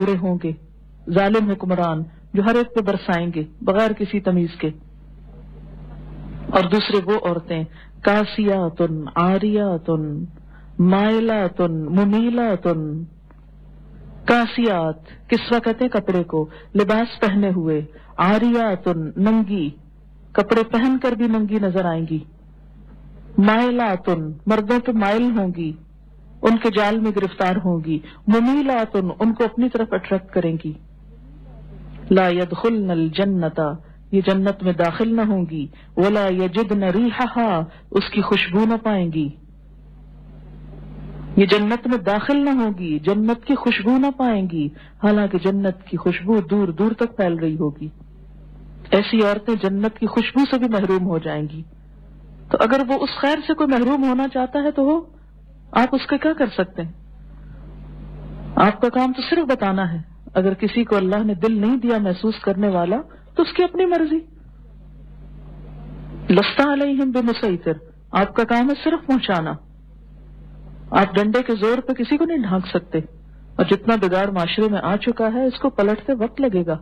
کھڑے ہوں گے ظالم حکمران جو ہر ایک پہ برسائیں گے بغیر کسی تمیز کے. اور دوسرے وہ عورتیں کاسیات عاریات مائلات ممیلات. کاسیات کسوہ کہتے ہیں کپڑے کو، لباس پہنے ہوئے، عاریات ننگی، کپڑے پہن کر بھی ننگی نظر آئیں گی، مائلات مردوں پہ مائل ہوں گی، ان کے جال میں گرفتار ہوں گی، ممیلات ان کو اپنی طرف اٹریکٹ کریں گی. لا يدخلن الجنت یہ جنت میں داخل نہ ہوں گی، ولا یجدن ریحھا اس کی خوشبو نہ پائیں گی. یہ جنت میں داخل نہ ہوگی، جنت کی خوشبو نہ پائیں گی، حالانکہ جنت کی خوشبو دور دور تک پھیل رہی ہوگی. ایسی عورتیں جنت کی خوشبو سے بھی محروم ہو جائیں گی. تو اگر وہ اس خیر سے کوئی محروم ہونا چاہتا ہے تو وہ آپ اس کا کیا کر سکتے ہیں؟ آپ کا کام تو صرف بتانا ہے. اگر کسی کو اللہ نے دل نہیں دیا محسوس کرنے والا تو اس کی اپنی مرضی. لست علیہم بمسیطر، آپ کا کام ہے صرف پہنچانا. آپ ڈنڈے کے زور پہ کسی کو نہیں ڈھانک سکتے، اور جتنا بگاڑ معاشرے میں آ چکا ہے اس کو پلٹتے وقت لگے گا.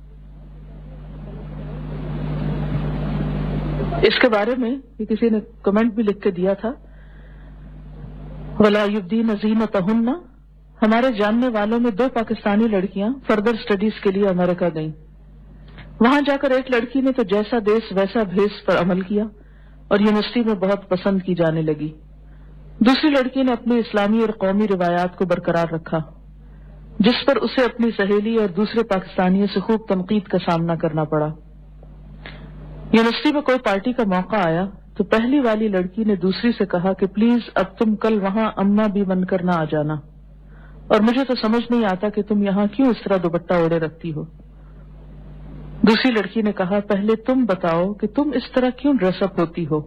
اس کے بارے میں کسی نے کمنٹ بھی لکھ کے دیا تھا، وَلَا يُبْدِينَ زِينَتَهُنَّ. ہمارے جاننے والوں میں 2 پاکستانی لڑکیاں فردر سٹڈیز کے لیے امریکہ گئیں. وہاں جا کر ایک لڑکی نے تو جیسا دیس ویسا بھیس پر عمل کیا اور یونیورسٹی میں بہت پسند کی جانے لگی. دوسری لڑکی نے اپنی اسلامی اور قومی روایات کو برقرار رکھا، جس پر اسے اپنی سہیلی اور دوسرے پاکستانیوں سے خوب تنقید کا سامنا کرنا پڑا. یونیورسٹی میں کوئی پارٹی کا موقع آیا تو پہلی والی لڑکی نے دوسری سے کہا کہ پلیز اب تم کل وہاں اماں بھی بن کر نہ آ جانا، اور مجھے تو سمجھ نہیں آتا کہ تم یہاں کیوں اس طرح دوپٹہ اوڑے رکھتی ہو. دوسری لڑکی نے کہا پہلے تم بتاؤ کہ تم اس طرح کیوں ڈریس اپ ہوتی ہو.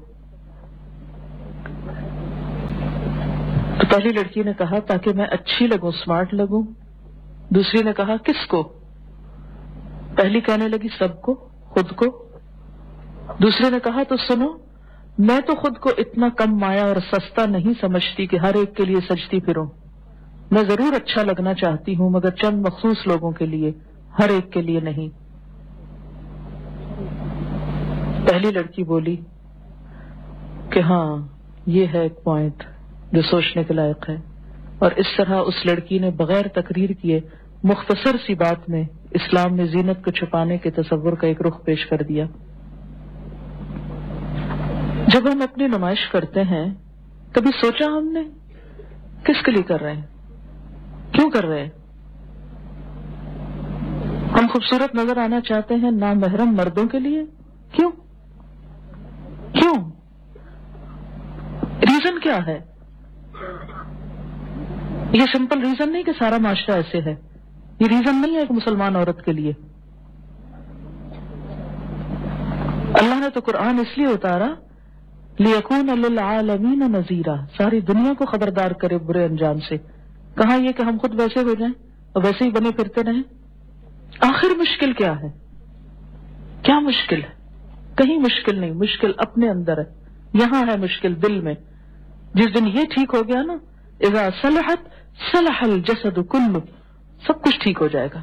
تو پہلی لڑکی نے کہا تاکہ میں اچھی لگوں، اسمارٹ لگوں. دوسری نے کہا کس کو؟ پہلی کہنے لگی سب کو، خود کو. دوسرے نے کہا تو سنو، میں تو خود کو اتنا کم مایا اور سستا نہیں سمجھتی کہ ہر ایک کے لیے سجتی پھروں. میں ضرور اچھا لگنا چاہتی ہوں مگر چند مخصوص لوگوں کے لیے، ہر ایک کے لیے نہیں. پہلی لڑکی بولی کہ ہاں یہ ہے ایک پوائنٹ جو سوچنے کے لائق ہے. اور اس طرح اس لڑکی نے بغیر تقریر کیے مختصر سی بات میں اسلام میں زینت کو چھپانے کے تصور کا ایک رخ پیش کر دیا. جب ہم اپنی نمائش کرتے ہیں کبھی سوچا ہم نے کس کے لیے کر رہے ہیں، کیوں کر رہے ہیں؟ ہم خوبصورت نظر آنا چاہتے ہیں نامحرم مردوں کے لیے، کیوں؟ ریزن کیا ہے؟ یہ سمپل ریزن نہیں کہ سارا معاشرہ ایسے ہے، یہ ریزن نہیں ہے ایک مسلمان عورت کے لیے. اللہ نے تو قرآن اس لیے اتارا لِيَكُونَ لِلْعَالَمِينَ نَذِيرًا، ساری دنیا کو خبردار کرے برے انجام سے. کہاں یہ کہ ہم خود ویسے ہو جائیں اور ویسے ہی بنے پھرتے رہیں؟ آخر مشکل کیا ہے؟ کیا مشکل ہے؟ کہیں مشکل نہیں، مشکل اپنے اندر ہے. یہاں ہے مشکل دل میں. جس دن یہ ٹھیک ہو گیا نا، اذا صلحت صلح الجسد کلہ، سب کچھ ٹھیک ہو جائے گا.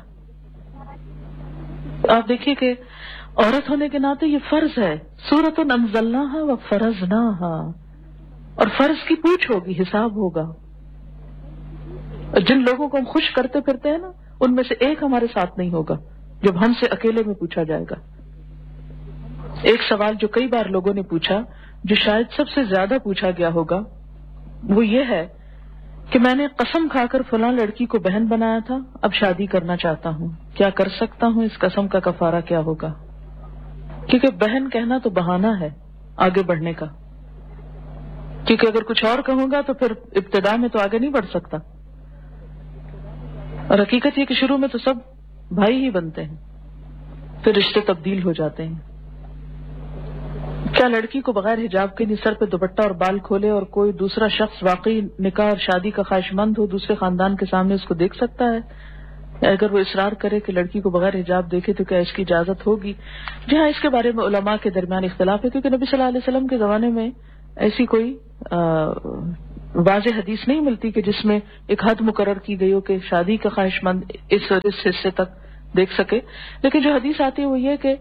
آپ دیکھیے کہ عورت ہونے کے ناطے یہ فرض ہے، سورۃ انزلناہا وفرضناہا، اور فرض کی پوچھ ہوگی، حساب ہوگا. اور جن لوگوں کو ہم خوش کرتے پھرتے ہیں نا، ان میں سے ایک ہمارے ساتھ نہیں ہوگا جب ہم سے اکیلے میں پوچھا جائے گا. ایک سوال جو کئی بار لوگوں نے پوچھا، جو شاید سب سے زیادہ پوچھا گیا ہوگا، وہ یہ ہے کہ میں نے قسم کھا کر فلاں لڑکی کو بہن بنایا تھا، اب شادی کرنا چاہتا ہوں، کیا کر سکتا ہوں؟ اس قسم کا کفارہ کیا ہوگا؟ کیونکہ بہن کہنا تو بہانہ ہے آگے بڑھنے کا، کیونکہ اگر کچھ اور کہوں گا تو پھر ابتدا میں تو آگے نہیں بڑھ سکتا. اور حقیقت یہ کہ شروع میں تو سب بھائی ہی بنتے ہیں، پھر رشتے تبدیل ہو جاتے ہیں. کیا لڑکی کو بغیر حجاب کے سر پہ دوپٹہ اور بال کھولے اور کوئی دوسرا شخص واقعی نکاح اور شادی کا خواہش مند ہو دوسرے خاندان کے سامنے اس کو دیکھ سکتا ہے؟ اگر وہ اصرار کرے کہ لڑکی کو بغیر حجاب دیکھے تو کیا اس کی اجازت ہوگی؟ جی ہاں، اس کے بارے میں علماء کے درمیان اختلاف ہے، کیونکہ نبی صلی اللہ علیہ وسلم کے زمانے میں ایسی کوئی واضح حدیث نہیں ملتی کہ جس میں ایک حد مقرر کی گئی ہو کہ شادی کا خواہش مند اس حصے تک دیکھ سکے. لیکن جو حدیث آتی ہے وہ یہ کہ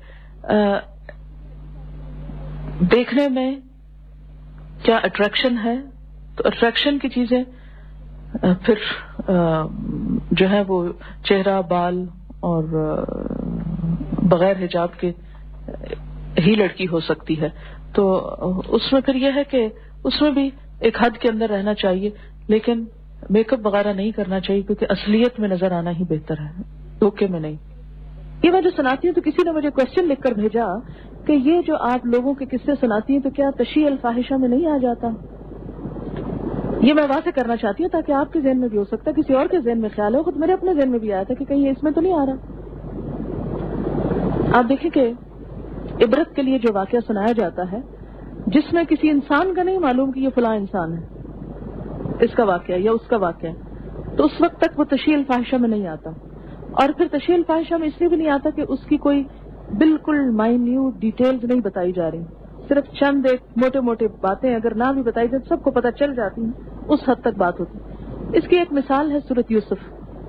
دیکھنے میں کیا اٹریکشن ہے، تو اٹریکشن کی چیزیں پھر جو ہے وہ چہرہ، بال اور بغیر حجاب کے ہی لڑکی ہو سکتی ہے. تو اس میں پھر یہ ہے کہ اس میں بھی ایک حد کے اندر رہنا چاہیے، لیکن میک اپ وغیرہ نہیں کرنا چاہیے کیونکہ اصلیت میں نظر آنا ہی بہتر ہے، دھوکے میں نہیں. یہ میں جو سناتی ہوں تو کسی نے مجھے کوشچن لکھ کر بھیجا کہ یہ جو آپ لوگوں کے قصے سناتی ہیں تو کیا تشیع الفاحشہ میں نہیں آ جاتا؟ یہ میں واضح کرنا چاہتی ہوں تاکہ آپ کے ذہن میں بھی ہو سکتا ہے، کسی اور کے ذہن میں خیال ہو، خود میرے اپنے ذہن میں بھی آیا تھا کہ کہیں اس میں تو نہیں آ رہا. آپ دیکھیں کہ عبرت کے لیے جو واقعہ سنایا جاتا ہے جس میں کسی انسان کا نہیں معلوم کہ یہ فلاں انسان ہے، اس کا واقعہ یا اس کا واقعہ، تو اس وقت تک وہ تشیع الفاحشہ میں نہیں آتا. اور پھر تشیع الفاحشہ میں اس لیے بھی نہیں آتا کہ اس کی کوئی بالکل مائنیوٹ ڈیٹیلز نہیں بتائی جا رہی، صرف چند ایک موٹے موٹے باتیں اگر نہ بھی بتائی جائیں سب کو پتہ چل جاتی ہیں، اس حد تک بات ہوتی. اس کی ایک مثال ہے سورۃ یوسف.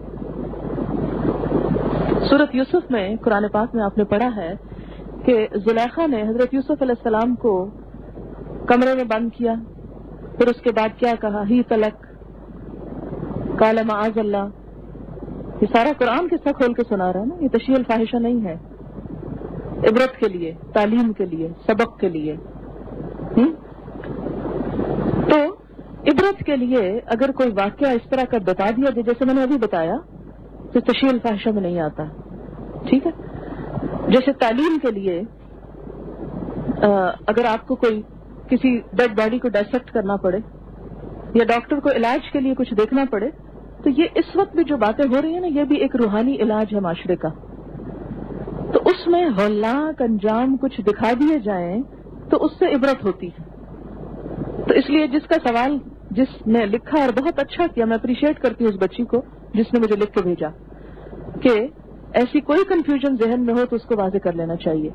سورۃ یوسف میں قرآن پاک میں آپ نے پڑھا ہے کہ زلیخا نے حضرت یوسف علیہ السلام کو کمرے میں بند کیا، پھر اس کے بعد کیا کہا، ہی تلک قال معاذ اللہ. یہ سارا قرآن قصہ کھول کے سنا رہا ہے نا، یہ تشیع الفاحشہ نہیں ہے، عبرت کے لیے، تعلیم کے لیے، سبق کے لیے. تو عبرت کے لیے اگر کوئی واقعہ اس طرح کا بتا دیا جائے جیسے میں نے ابھی بتایا تو تشیع الفاحشہ میں نہیں آتا. ٹھیک ہے، جیسے تعلیم کے لیے اگر آپ کو کوئی کسی ڈیڈ باڈی کو ڈائسیکٹ کرنا پڑے یا ڈاکٹر کو علاج کے لیے کچھ دیکھنا پڑے تو یہ اس وقت بھی جو باتیں ہو رہی ہیں نا یہ بھی ایک روحانی علاج ہے معاشرے کا. تو اس میں ہولناک انجام کچھ دکھا دیے جائیں تو اس سے عبرت ہوتی ہے. تو اس لیے جس کا سوال جس نے لکھا اور بہت اچھا کیا، میں اپریشیٹ کرتی ہوں اس بچی کو جس نے مجھے لکھ کے بھیجا کہ ایسی کوئی کنفیوژن ذہن میں ہو تو اس کو واضح کر لینا چاہیے.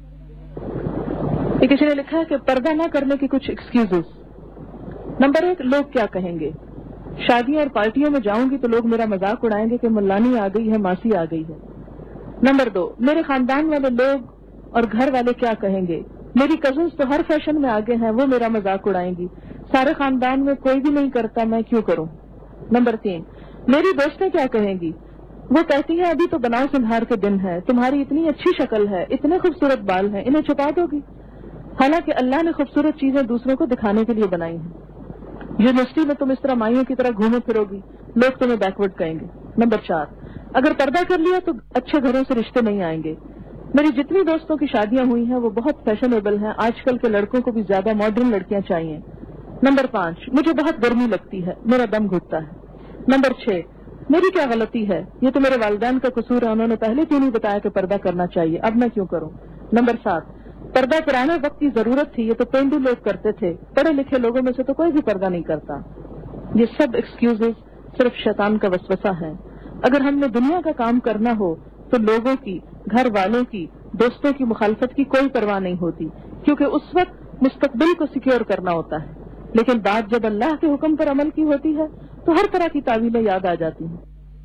یہ کسی نے لکھا ہے کہ پردہ نہ کرنے کی کچھ ایکسکیوزز. نمبر 1، لوگ کیا کہیں گے. شادیوں اور پارٹیوں میں جاؤں گی تو لوگ میرا مذاق اڑائیں گے کہ ملانی آ گئی ہے، ماسی آ گئی ہے. نمبر 2، میرے خاندان والے لوگ اور گھر والے کیا کہیں گے. میری کزنز تو ہر فیشن میں آگے ہیں، وہ میرا مذاق اڑائیں گی. سارے خاندان میں کوئی بھی نہیں کرتا، میں کیوں کروں. نمبر 3، میری دوستیں کیا کہیں گی. وہ کہتی ہیں ابھی تو بناؤ سنہار کے دن ہے، تمہاری اتنی اچھی شکل ہے، اتنے خوبصورت بال ہیں، انہیں چھپا دو گی. حالانکہ اللہ نے خوبصورت چیزیں دوسروں کو دکھانے کے لیے بنائی ہیں. یونیورسٹی میں تم اس طرح مائیوں کی طرح گھومے پھرو گی، لوگ تمہیں بیکورڈ کہیں گے. نمبر 4، اگر پردہ کر لیا تو اچھے گھروں سے رشتے نہیں آئیں گے. میری جتنی دوستوں کی شادیاں ہوئی ہیں وہ بہت فیشنیبل ہیں، آج کل کے لڑکوں کو بھی زیادہ ماڈرن لڑکیاں چاہیے. نمبر 5، مجھے بہت گرمی لگتی ہے، میرا دم گھٹتا ہے. نمبر 6، میری کیا غلطی ہے، یہ تو میرے والدین کا قصور ہے، انہوں نے پہلے کیوں نہیں بتایا کہ پردہ کرنا چاہیے، اب میں کیوں کروں. نمبر 7، پردہ پرانے وقت کی ضرورت تھی، یہ تو پینڈو لوگ کرتے تھے، پڑھے لکھے لوگوں میں سے تو کوئی بھی پردہ نہیں کرتا. یہ سب ایکسکیوزز صرف شیطان کا وسوسہ ہے. اگر ہم نے دنیا کا کام کرنا ہو تو لوگوں کی، گھر والوں کی، دوستوں کی مخالفت کی کوئی پرواہ نہیں ہوتی، کیونکہ اس وقت مستقبل کو سیکیور کرنا ہوتا ہے. لیکن بات جب اللہ کے حکم پر عمل کی ہوتی ہے تو ہر طرح کی تعویلیں یاد آ جاتی ہیں.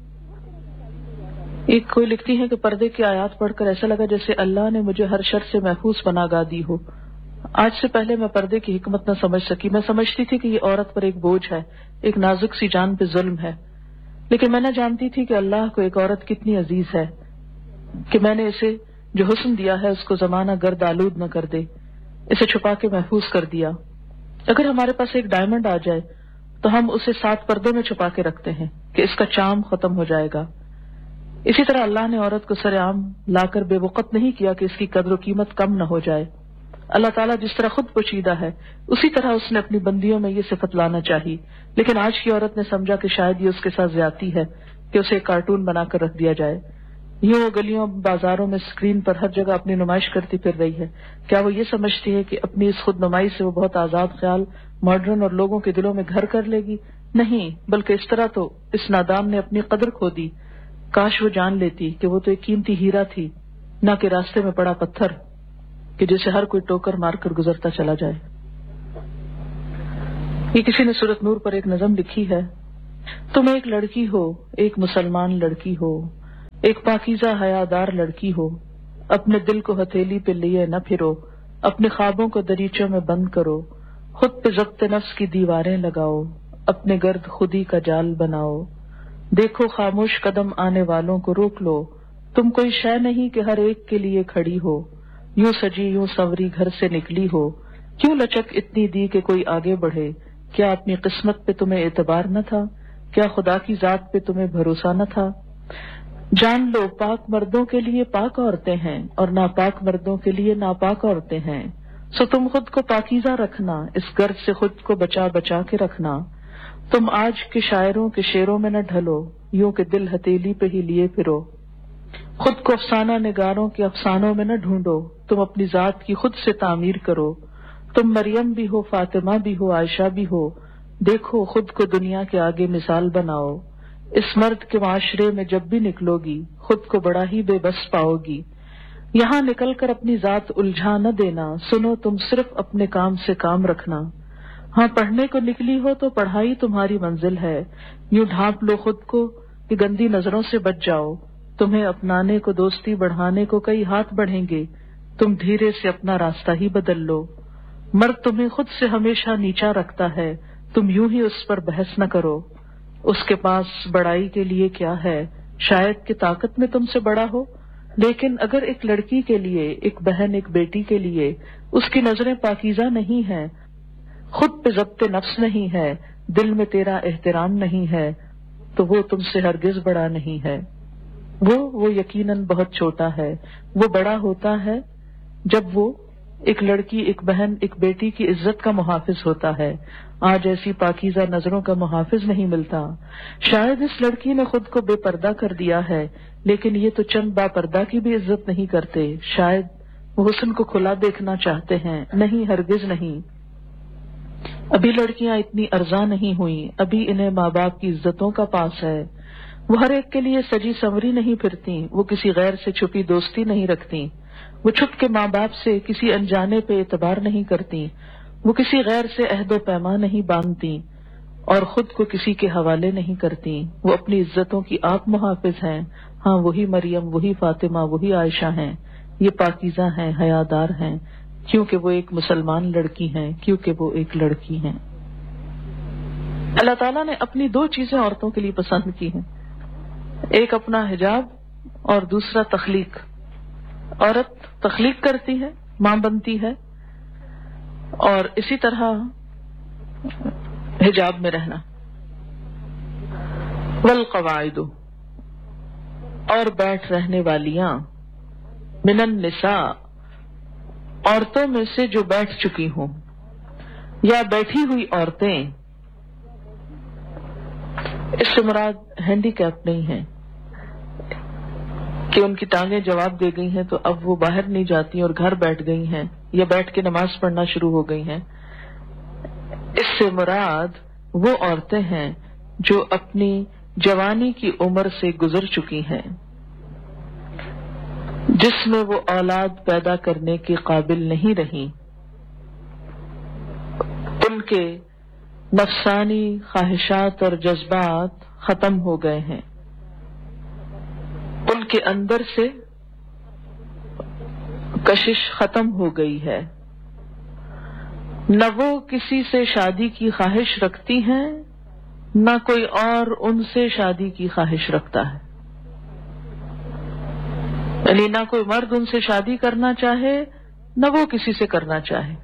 ایک کوئی لکھتی ہے کہ پردے کی آیات پڑھ کر ایسا لگا جیسے اللہ نے مجھے ہر شر سے محفوظ پناہ گاہ دی ہو. آج سے پہلے میں پردے کی حکمت نہ سمجھ سکی. میں سمجھتی تھی کہ یہ عورت پر ایک بوجھ ہے، ایک نازک سی جان پہ ظلم ہے، لیکن میں نہ جانتی تھی کہ اللہ کو ایک عورت کتنی عزیز ہے کہ میں نے اسے جو حسن دیا ہے اس کو زمانہ گرد آلود نہ کر دے، اسے چھپا کے محفوظ کر دیا. اگر ہمارے پاس ایک ڈائمنڈ آ جائے تو ہم اسے 7 پردوں میں چھپا کے رکھتے ہیں کہ اس کا چام ختم ہو جائے گا. اسی طرح اللہ نے عورت کو سر عام لا کر بے وقت نہیں کیا کہ اس کی قدر و قیمت کم نہ ہو جائے. اللہ تعالیٰ جس طرح خود پوشیدہ ہے اسی طرح اس نے اپنی بندیوں میں یہ صفت لانا چاہیے. لیکن آج کی عورت نے سمجھا کہ شاید یہ اس کے ساتھ زیادتی ہے کہ اسے ایک کارٹون بنا کر رکھ دیا جائے. یوں وہ گلیوں بازاروں میں اسکرین پر ہر جگہ اپنی نمائش کرتی پھر رہی ہے. کیا وہ یہ سمجھتی ہے کہ اپنی اس خود نمائی سے وہ بہت آزاد خیال ماڈرن اور لوگوں کے دلوں میں گھر کر لے گی؟ نہیں، بلکہ اس طرح تو اس نادان نے اپنی قدر کھو دی. کاش وہ جان لیتی کہ وہ تو ایک قیمتی ہیرا تھی، نہ کہ راستے میں پڑا پتھر کہ جسے ہر کوئی ٹوکر مار کر گزرتا چلا جائے. یہ کسی نے سورت نور پر ایک نظم لکھی ہے. تم ایک لڑکی ہو، ایک مسلمان لڑکی ہو، ایک پاکیزہ حیادار لڑکی ہو. اپنے دل کو ہتھیلی پہ لیے نہ پھرو، اپنے خوابوں کو دریچوں میں بند کرو. خود پہ ضبط نفس کی دیواریں لگاؤ، اپنے گرد خودی کا جال بناؤ. دیکھو خاموش قدم آنے والوں کو روک لو. تم کوئی شے نہیں کہ ہر ایک کے لیے کھڑی ہو. یوں سجی یوں سنوری گھر سے نکلی ہو. کیوں لچک اتنی دی کہ کوئی آگے بڑھے؟ کیا اپنی قسمت پہ تمہیں اعتبار نہ تھا؟ کیا خدا کی ذات پہ تمہیں بھروسہ نہ تھا؟ جان لو پاک مردوں کے لیے پاک عورتیں ہیں اور ناپاک مردوں کے لیے ناپاک عورتیں ہیں. سو تم خود کو پاکیزہ رکھنا، اس گرد سے خود کو بچا بچا کے رکھنا. تم آج کے شاعروں کے شعروں میں نہ ڈھلو، یوں کہ دل ہتھیلی پہ ہی لیے پھرو. خود کو افسانہ نگاروں کے افسانوں میں نہ ڈھونڈو، تم اپنی ذات کی خود سے تعمیر کرو. تم مریم بھی ہو، فاطمہ بھی ہو، عائشہ بھی ہو. دیکھو خود کو دنیا کے آگے مثال بناؤ. اس مرد کے معاشرے میں جب بھی نکلو گی، خود کو بڑا ہی بے بس پاؤ گی. یہاں نکل کر اپنی ذات الجھا نہ دینا. سنو تم صرف اپنے کام سے کام رکھنا. ہاں پڑھنے کو نکلی ہو تو پڑھائی تمہاری منزل ہے. یوں ڈھانپ لو خود کو کہ گندی نظروں سے بچ جاؤ. تمہیں اپنانے کو، دوستی بڑھانے کو کئی ہاتھ بڑھیں گے. تم دھیرے سے اپنا راستہ ہی بدل لو. مرد تمہیں خود سے ہمیشہ نیچا رکھتا ہے، تم یوں ہی اس پر بحث نہ کرو. اس کے پاس بڑائی کے لیے کیا ہے؟ شاید کہ طاقت میں تم سے بڑا ہو. لیکن اگر ایک لڑکی کے لیے، ایک بہن، ایک بیٹی کے لیے اس کی نظریں پاکیزہ نہیں ہیں، خود پہ ضبط نفس نہیں ہے، دل میں تیرا احترام نہیں ہے، تو وہ تم سے ہرگز بڑا نہیں ہے. وہ یقیناً بہت چھوٹا ہے. وہ بڑا ہوتا ہے جب وہ ایک لڑکی، ایک بہن، ایک بیٹی کی عزت کا محافظ ہوتا ہے. آج ایسی پاکیزہ نظروں کا محافظ نہیں ملتا. شاید اس لڑکی نے خود کو بے پردہ کر دیا ہے، لیکن یہ تو چند با پردہ کی بھی عزت نہیں کرتے. شاید وہ حسن کو کھلا دیکھنا چاہتے ہیں. نہیں، ہرگز نہیں. ابھی لڑکیاں اتنی ارزاں نہیں ہوئیں. ابھی انہیں ماں باپ کی عزتوں کا پاس ہے. وہ ہر ایک کے لیے سجی سنوری نہیں پھرتی. وہ کسی غیر سے چھپی دوستی نہیں رکھتی. وہ چھپ کے ماں باپ سے کسی انجانے پہ اعتبار نہیں کرتی. وہ کسی غیر سے عہد و پیمان نہیں باندھتی اور خود کو کسی کے حوالے نہیں کرتی. وہ اپنی عزتوں کی آپ محافظ ہیں. ہاں وہی مریم، وہی فاطمہ، وہی عائشہ ہیں. یہ پاکیزہ ہیں، حیادار ہیں، کیونکہ وہ ایک مسلمان لڑکی ہیں، کیونکہ وہ ایک لڑکی ہیں. اللہ تعالیٰ نے اپنی دو چیزیں عورتوں کے لیے پسند کی ہیں، ایک اپنا حجاب اور دوسرا تخلیق. عورت تخلیق کرتی ہے، ماں بنتی ہے، اور اسی طرح حجاب میں رہنا. والقواعد، اور بیٹھ رہنے والیاں، من النساء، عورتوں میں سے جو بیٹھ چکی ہوں، یا بیٹھی ہوئی عورتیں. اس سے مراد ہینڈی کیپ نہیں ہے کہ ان کی ٹانگیں جواب دے گئی ہیں تو اب وہ باہر نہیں جاتی اور گھر بیٹھ گئی ہیں یا بیٹھ کے نماز پڑھنا شروع ہو گئی ہیں. اس سے مراد وہ عورتیں ہیں جو اپنی جوانی کی عمر سے گزر چکی ہیں، جس میں وہ اولاد پیدا کرنے کے قابل نہیں رہی. ان کے نفسانی خواہشات اور جذبات ختم ہو گئے ہیں. ان کے اندر سے کشش ختم ہو گئی ہے. نہ وہ کسی سے شادی کی خواہش رکھتی ہیں، نہ کوئی اور ان سے شادی کی خواہش رکھتا ہے. یعنی نہ کوئی مرد ان سے شادی کرنا چاہے، نہ وہ کسی سے کرنا چاہے.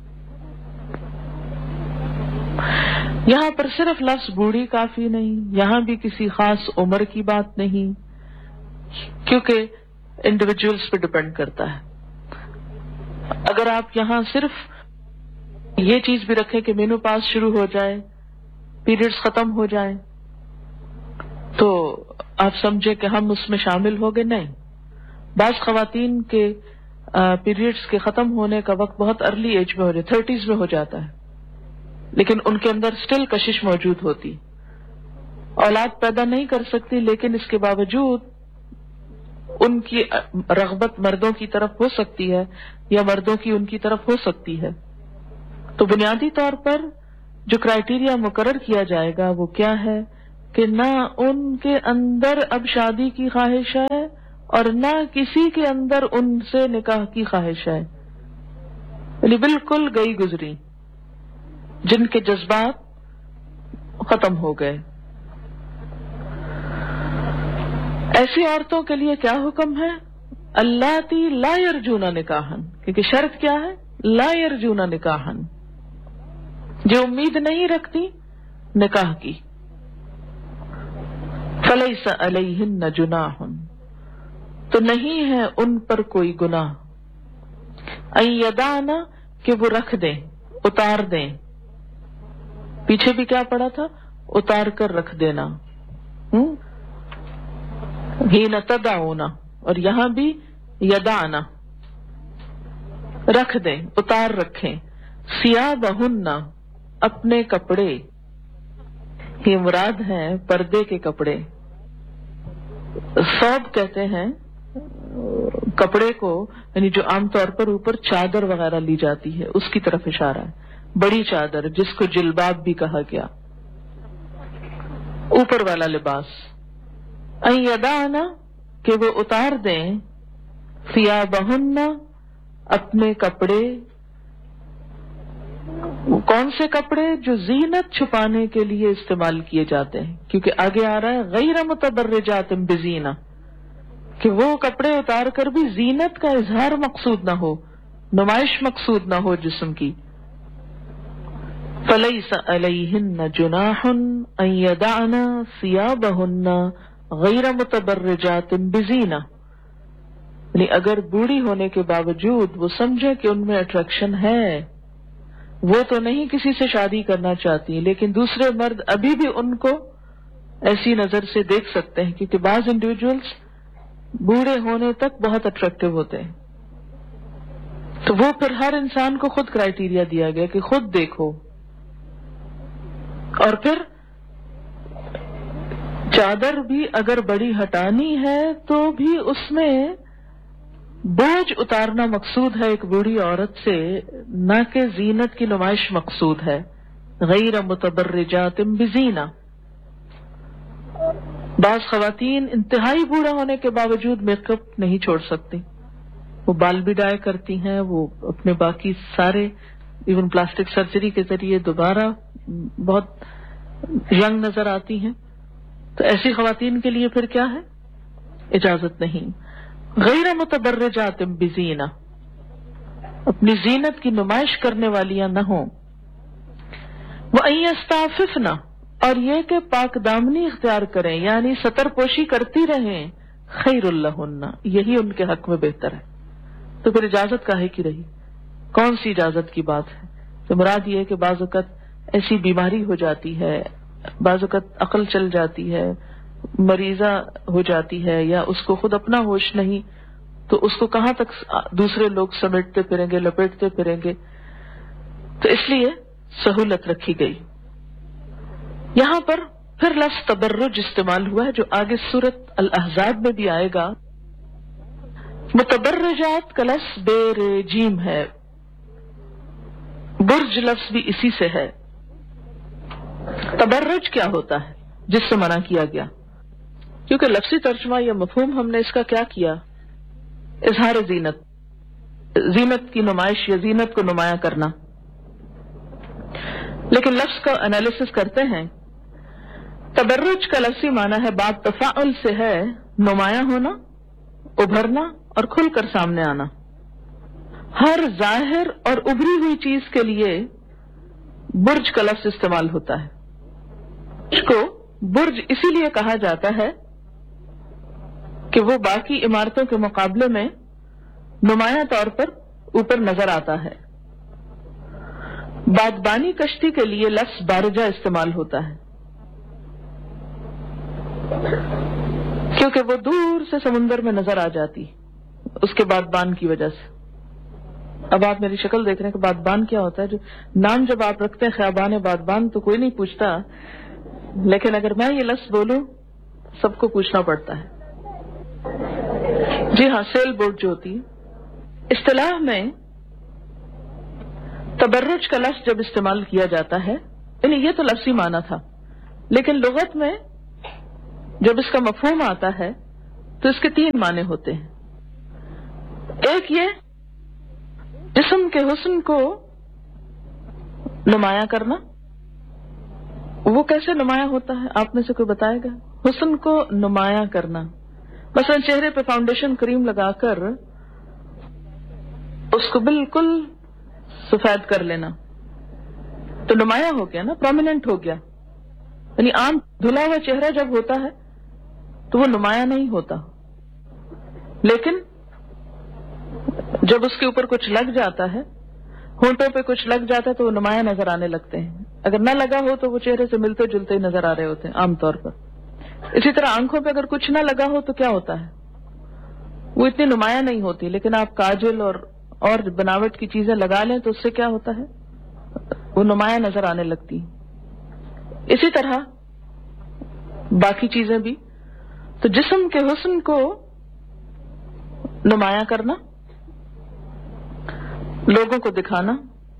یہاں پر صرف لفظ بوڑھی کافی نہیں، یہاں بھی کسی خاص عمر کی بات نہیں، کیونکہ انڈیویجولز پہ ڈپینڈ کرتا ہے. اگر آپ یہاں صرف یہ چیز بھی رکھیں کہ مینو پاس شروع ہو جائے، پیریڈز ختم ہو جائیں، تو آپ سمجھیں کہ ہم اس میں شامل ہو گئے. نہیں، بعض خواتین کے پیریڈز کے ختم ہونے کا وقت بہت ارلی ایج میں ہو جاتا ہے، 30s میں ہو جاتا ہے، لیکن ان کے اندر سٹل کشش موجود ہوتی. اولاد پیدا نہیں کر سکتی، لیکن اس کے باوجود ان کی رغبت مردوں کی طرف ہو سکتی ہے یا مردوں کی ان کی طرف ہو سکتی ہے. تو بنیادی طور پر جو کرائیٹیریا مقرر کیا جائے گا وہ کیا ہے کہ نہ ان کے اندر اب شادی کی خواہش ہے اور نہ کسی کے اندر ان سے نکاح کی خواہش ہے، یعنی بالکل گئی گزری، جن کے جذبات ختم ہو گئے۔ ایسی عورتوں کے لیے کیا حکم ہے؟ اللاتی لا یرجون نکاحا، کیونکہ شرط کیا ہے؟ لا یرجون نکاحا، جو امید نہیں رکھتی نکاح کی۔ فلیس علیہن جناح، تو نہیں ہے ان پر کوئی گناہ، ان یدعن، کہ وہ رکھ دیں، اتار دیں۔ پیچھے بھی کیا پڑا تھا؟ اتار کر رکھ دینا، حین تدعون، اور یہاں بھی یدعن، رکھ دیں، اتار رکھیں، ثیابہن، اپنے کپڑے، یہ مراد ہیں پردے کے کپڑے۔ ثوب کہتے ہیں کپڑے کو، یعنی جو عام طور پر اوپر چادر وغیرہ لی جاتی ہے اس کی طرف اشارہ ہے، بڑی چادر جس کو جلباب بھی کہا گیا، اوپر والا لباس۔ ان یدعن، کہ وہ اتار دیں، ثیابہن، اپنے کپڑے۔ کون سے کپڑے؟ جو زینت چھپانے کے لیے استعمال کیے جاتے ہیں، کیونکہ آگے آ رہا ہے غیر متبرجات بزینہ، کہ وہ کپڑے اتار کر بھی زینت کا اظہار مقصود نہ ہو، نمائش مقصود نہ ہو جسم کی۔ فلیس علیہن جناح ان یدعن ثیابہن غیر متبرجات بزینہ، یعنی اگر بوڑھی ہونے کے باوجود وہ سمجھے کہ ان میں اٹریکشن ہے، وہ تو نہیں کسی سے شادی کرنا چاہتی، لیکن دوسرے مرد ابھی بھی ان کو ایسی نظر سے دیکھ سکتے ہیں، کیونکہ بعض انڈیویجولز بوڑھے ہونے تک بہت اٹریکٹیو ہوتے ہیں، تو وہ پھر ہر انسان کو خود کرائیٹیریا دیا گیا کہ خود دیکھو۔ اور پھر چادر بھی اگر بڑی ہٹانی ہے تو بھی اس میں بوجھ اتارنا مقصود ہے ایک بوڑھی عورت سے، نہ کہ زینت کی نمائش مقصود ہے، غیر متبرجات بزینہ۔ بعض خواتین انتہائی بوڑھا ہونے کے باوجود میک اپ نہیں چھوڑ سکتی، وہ بال بھی ڈائی کرتی ہیں، وہ اپنے باقی سارے ایون پلاسٹک سرجری کے ذریعے دوبارہ بہت ینگ نظر آتی ہیں، تو ایسی خواتین کے لیے پھر کیا ہے؟ اجازت نہیں۔ غیر متبرجات بزینہ، اپنی زینت کی نمائش کرنے والیاں نہ ہوں۔ وَأَن يَسْتَعْفِفْنَ، اور یہ کہ پاک دامنی اختیار کریں، یعنی ستر پوشی کرتی رہیں، خیر لہن، یہی ان کے حق میں بہتر ہے۔ تو پھر اجازت کاہے کی رہی؟ کون سی اجازت کی بات ہے؟ تو مراد یہ ہے کہ بعض اوقات ایسی بیماری ہو جاتی ہے، بعض اوقات عقل چل جاتی ہے، مریضہ ہو جاتی ہے، یا اس کو خود اپنا ہوش نہیں، تو اس کو کہاں تک دوسرے لوگ سمیٹتے پھریں گے، لپیٹتے پھریں گے، تو اس لیے سہولت رکھی گئی۔ یہاں پر پھر لفظ تبرج استعمال ہوا ہے جو آگے سورۃ الاحزاب میں بھی آئے گا۔ متبرجات کا لفظ بیر جیم ہے، برج لفظ بھی اسی سے ہے۔ تبرج کیا ہوتا ہے جس سے منع کیا گیا؟ کیونکہ لفظی ترجمہ یا مفہوم ہم نے اس کا کیا کیا؟ اظہار زینت، زینت کی نمائش یا زینت کو نمایاں کرنا۔ لیکن لفظ کا انالیسس کرتے ہیں، تبرج کا لفظی معنی ہے، باب تفاعل سے ہے نمایاں ہونا، ابھرنا اور کھل کر سامنے آنا۔ ہر ظاہر اور ابھری ہوئی چیز کے لیے برج کا لفظ استعمال ہوتا ہے۔ برج کو برج اسی لیے کہا جاتا ہے کہ وہ باقی عمارتوں کے مقابلے میں نمایاں طور پر اوپر نظر آتا ہے۔ بادبانی کشتی کے لیے لفظ بارجہ استعمال ہوتا ہے، کیونکہ وہ دور سے سمندر میں نظر آ جاتی اس کے بادبان کی وجہ سے۔ اب آپ میری شکل دیکھ رہے ہیں کہ بادبان کیا ہوتا ہے، جو نام جب آپ رکھتے ہیں خیابان بادبان تو کوئی نہیں پوچھتا، لیکن اگر میں یہ لفظ بولوں سب کو پوچھنا پڑتا ہے۔ جی ہاں، سیل بوٹ جو ہوتی ہے۔ اصطلاح میں تبرج کا لفظ جب استعمال کیا جاتا ہے یعنی یہ تو لفظی معنی تھا، لیکن لغت میں جب اس کا مفہوم آتا ہے تو اس کے 3 معنی ہوتے ہیں۔ ایک یہ جسم کے حسن کو نمایاں کرنا۔ وہ کیسے نمایاں ہوتا ہے؟ آپ میں سے کوئی بتائے گا؟ حسن کو نمایاں کرنا، مثلا چہرے پہ فاؤنڈیشن کریم لگا کر اس کو بالکل سفید کر لینا تو نمایاں ہو گیا نا، پرومیننٹ ہو گیا۔ یعنی عام دھلا ہوا چہرہ جب ہوتا ہے تو وہ نمایاں نہیں ہوتا، لیکن جب اس کے اوپر کچھ لگ جاتا ہے، ہونٹوں پہ کچھ لگ جاتا ہے تو وہ نمایاں نظر آنے لگتے ہیں۔ اگر نہ لگا ہو تو وہ چہرے سے ملتے جلتے ہی نظر آ رہے ہوتے ہیں عام طور پر۔ اسی طرح آنکھوں پہ اگر کچھ نہ لگا ہو تو کیا ہوتا ہے؟ وہ اتنی نمایاں نہیں ہوتی، لیکن آپ کاجل اور بناوٹ کی چیزیں لگا لیں تو اس سے کیا ہوتا ہے؟ وہ نمایاں نظر آنے لگتی ہیں۔ اسی طرح باقی چیزیں بھی۔ تو جسم کے حسن کو نمایاں کرنا، لوگوں کو دکھانا۔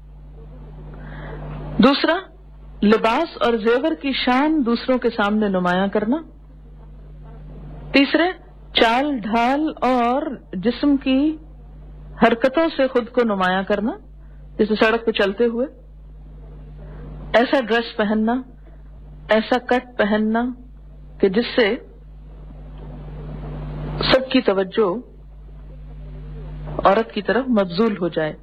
دوسرا، لباس اور زیور کی شان دوسروں کے سامنے نمایاں کرنا۔ تیسرے، چال ڈھال اور جسم کی حرکتوں سے خود کو نمایاں کرنا، جیسے سڑک پہ چلتے ہوئے ایسا ڈریس پہننا، ایسا کٹ پہننا کہ جس سے سب کی توجہ عورت کی طرف مبذول ہو جائے۔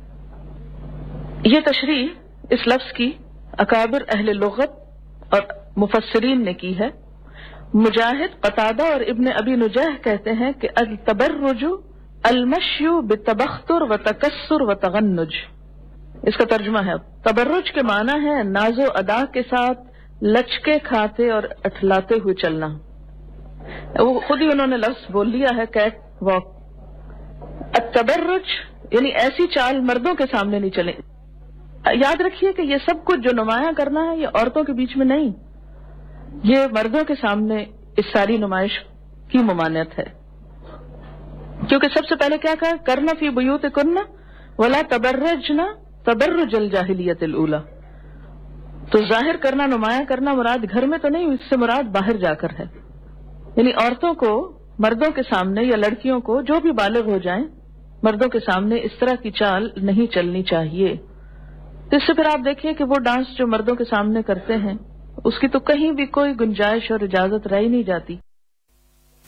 یہ تشریح اس لفظ کی اکابر اہل لغت اور مفسرین نے کی ہے۔ مجاہد، قتادہ اور ابن ابی نجیح کہتے ہیں کہ التبرج المشی بتبختر و تکسر و تغنج۔ اس کا ترجمہ ہے، تبرج کے معنی ہے ناز و ادا کے ساتھ لچکے کھاتے اور اٹھلاتے ہوئے چلنا۔ وہ خود ہی انہوں نے لفظ بول لیا ہے، کیٹ واک۔ التبرج یعنی ایسی چال مردوں کے سامنے نہیں چلے۔ یاد رکھیے کہ یہ سب کچھ جو نمایاں کرنا ہے یہ عورتوں کے بیچ میں نہیں، یہ مردوں کے سامنے اس ساری نمائش کی ممانعت ہے۔ کیونکہ سب سے پہلے کیا کہا؟ کرنا فی بیوتکن ولا تبرجنا تبرج الجاہلیت الاولی۔ تو ظاہر کرنا، نمایاں کرنا مراد گھر میں تو نہیں، اس سے مراد باہر جا کر ہے۔ یعنی عورتوں کو مردوں کے سامنے یا لڑکیوں کو جو بھی بالغ ہو جائیں مردوں کے سامنے اس طرح کی چال نہیں چلنی چاہیے۔ اس سے پھر آپ دیکھیے کہ وہ ڈانس جو مردوں کے سامنے کرتے ہیں اس کی تو کہیں بھی کوئی گنجائش اور اجازت رہ ہی نہیں جاتی۔